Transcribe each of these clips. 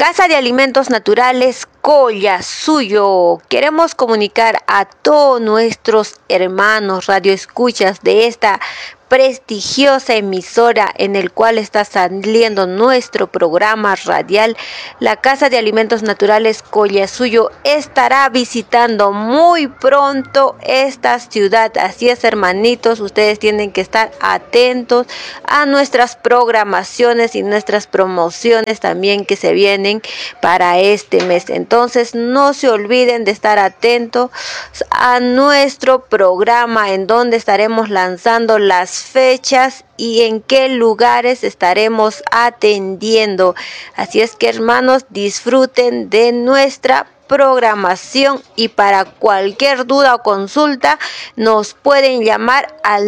Casa de Alimentos Naturales Collasuyo. Queremos comunicar a todos nuestros hermanos radioescuchas de esta prestigiosa emisora en el cual está saliendo nuestro programa radial. La Casa de Alimentos Naturales Collasuyo estará visitando muy pronto esta ciudad. Así es, hermanitos, ustedes tienen que estar atentos a nuestras programaciones y nuestras promociones también que se vienen para este mes. Entonces no se olviden de estar atentos a nuestro programa en donde estaremos lanzando las fechas y en qué lugares estaremos atendiendo. Así es que, hermanos, disfruten de nuestra programación y para cualquier duda o consulta nos pueden llamar al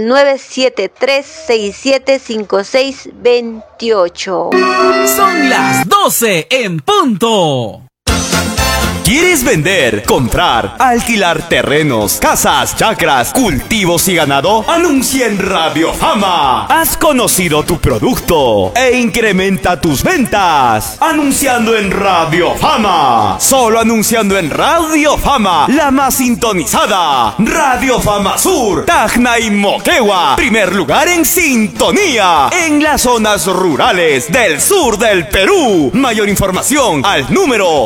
973-675628. Son las 12 en punto. ¿Quieres vender, comprar, alquilar terrenos, casas, chacras, cultivos y ganado? Anuncia en Radio Fama. Has conocido tu producto e incrementa tus ventas anunciando en Radio Fama. Solo anunciando en Radio Fama, la más sintonizada. Radio Fama Sur, Tacna y Moquegua. Primer lugar en sintonía en las zonas rurales del sur del Perú. Mayor información al número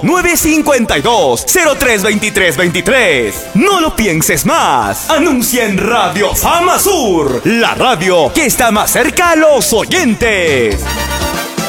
952-032323. No lo pienses más. Anuncia en Radio Fama Sur, la radio que está más cerca a los oyentes.